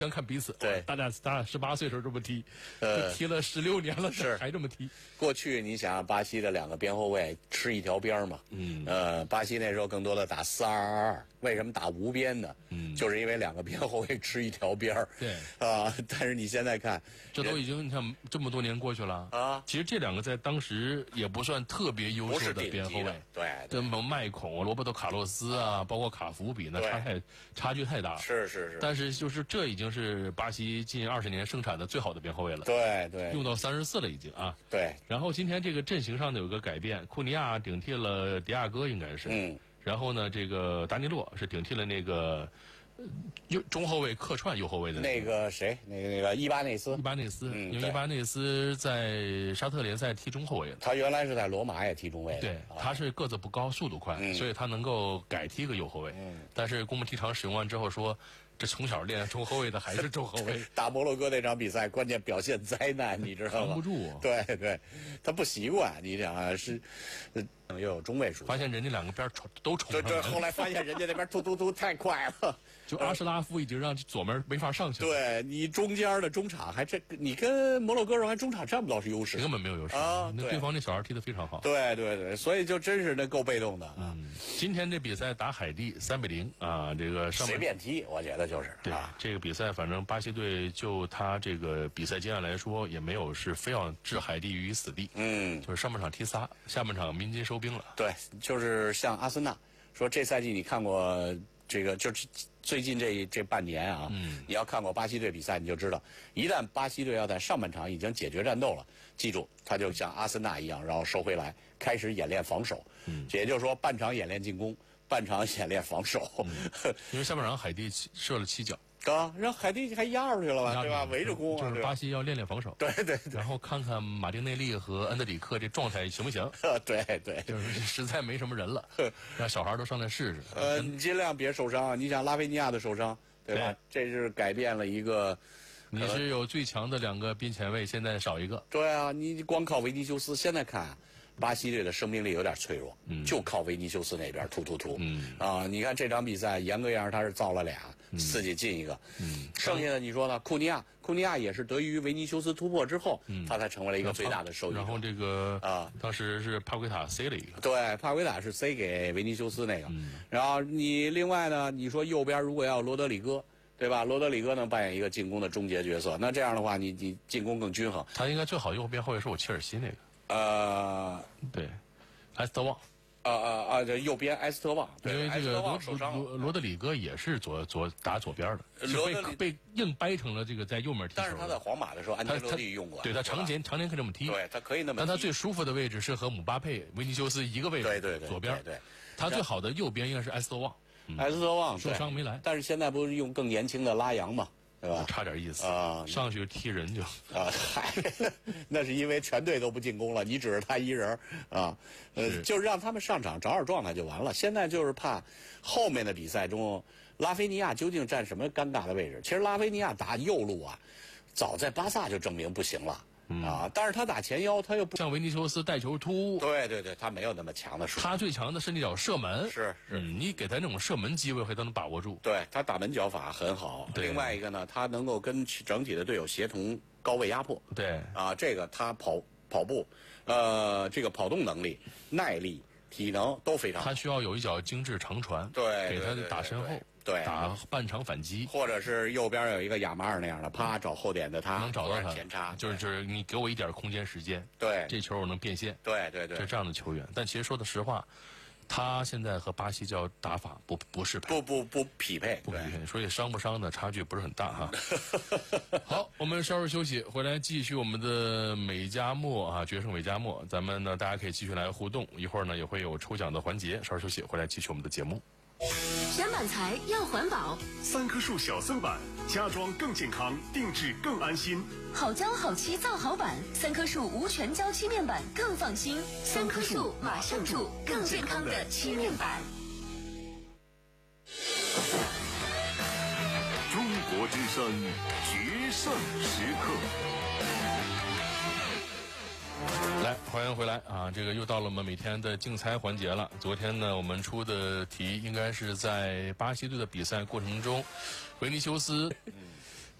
相看彼此。 对， 咱俩18岁时候这么踢，踢了16年了， 是还这么踢。 过去你想巴西的2个边后卫吃一条边嘛，巴西那时候更多的打4-2-2，为什么打无边呢？就是因为2个边后卫吃一条边儿。 对但是你现在看， 这都已经你看这么多年过去了啊。 其实这2个在当时也不算特别优秀的边后卫， 对， 跟麦孔、罗伯特卡洛斯啊，包括卡福比，那差距太大了。 是。 但是就是这已经是巴西近20年生产的最好的边后卫了。 对， 用到34了已经啊。 对。 然后今天这个阵型上呢有个改变，库尼亚顶替了迪亚哥，应该是。然后呢，这个达尼洛是顶替了那个中后卫客串右后卫的那个谁，那个伊巴内斯。 因为伊巴内斯在沙特联赛踢中后卫的。 他原来是在罗马也踢中卫的。 对，他是个子不高，速度快，所以他能够改踢个右后卫。但是公募踢场使用完之后说，这从小练中后卫的还是中后卫。 打摩洛哥那场比赛，关键表现灾难，你知道吗？ 扛不住。 对，他不习惯。你想啊，又有中卫属性， 发现人家2个边都冲上来了。 对，后来发现人家那边突太快了， 就阿什拉夫已经让左面没法上去了。 对，你中间的中场你跟摩洛哥人还中场占不到是优势， 根本没有优势啊。 那对方那小孩踢得非常好。 对，所以就真是那够被动的啊。 今天这比赛打海地3-0啊，这个随便踢，我觉得就是对这个比赛，反正巴西队就他这个比赛经验来说，也没有是非要置海地于死地。就是上半场踢仨，下半场鸣金收兵了。 对，就是像阿森纳说，这赛季你看过这个，就是最近这半年啊，你要看过巴西队比赛，你就知道，一旦巴西队要在上半场已经解决战斗了，记住，他就像阿森纳一样，然后收回来，开始演练防守。也就是说，半场演练进攻，半场演练防守。 因为下半场海地射了7脚。 让海地还压出去了吧，对吧？围着攻啊， 就是巴西要练练防守。 对。 然后看看马丁内利和恩德里克这状态行不行？ 对， 就是实在没什么人了，让小孩都上来试试。 你尽量别受伤。你想拉菲尼亚的受伤，对吧？这是改变了一个。 你是有最强的2个边前卫，现在少一个。 对啊，你光靠维尼修斯，现在看巴西队的生命力有点脆弱，就靠维尼修斯那边突。你看这场比赛，严格样他是造了俩，4进进一个。剩下的你说呢？库尼亚也是得益于维尼修斯突破之后，他才成为了一个最大的受益者。 然后这个当时是帕奎塔塞了一个。 对，帕奎塔是塞给维尼修斯那个。然后你另外呢，你说右边如果要有罗德里戈。对吧？罗德里戈能扮演一个进攻的终结角色，那这样的话，你进攻更均衡。 他应该最好右边后卫是我切尔西那个。对，埃斯特旺。 这右边埃斯特旺。 因为这个罗德里戈也是打左边的，被硬掰成了这个在右面踢球。 但是他在皇马的时候，安切洛蒂用过。 对，他常年可以这么踢。 对，他可以那么踢。 但他最舒服的位置是和姆巴佩、维尼修斯一个位置。 对， 左边。 对。 他最好的右边应该是埃斯特旺。 埃斯特旺受伤没来， 但是现在不是用更年轻的拉扬嘛，对吧？ 差点意思上去踢人就那是因为全队都不进攻了，你只是他一人就是让他们上场找点状态就完了。现在就是怕后面的比赛中，拉菲尼亚究竟占什么尴尬的位置？其实拉菲尼亚打右路早在巴萨就证明不行了。但是他打前腰，他又不像维尼修斯带球突。 对，他没有那么强的水平。 他最强的是那脚射门。 是， 你给他那种射门机会，他能把握住。 对，他打门脚法很好。另外一个呢，他能够跟整体的队友协同高位压迫。 对这个他跑步，这个跑动能力、耐力、体能都非常好。 他需要有一脚精致长传， 对， 给他打身后。 对， 打半场反击， 或者是右边有一个亚马尔那样的，啪找后点的他能找到他前插， 就是你给我一点空间时间， 对， 这球我能变现， 对， 是这样的球员。但其实说的实话，他现在和巴西叫打法不适配， 不匹配， 不匹配，所以伤不伤的差距不是很大哈。好，我们稍事休息，回来继续我们的美加墨决胜美加墨，咱们呢大家可以继续来互动，一会儿呢也会有抽奖的环节，稍事休息，回来继续我们的节目。 选板材要环保 ，3棵树小色板，家装更健康，定制更安心。 好胶好漆造好板，3棵树无全胶漆面板更放心。3棵树马上住，更健康的漆面板。 中国之声决胜时刻。 来，欢迎回来这个又到了我们每天的竞猜环节了。昨天呢，我们出的题应该是在巴西队的比赛过程中，维尼修斯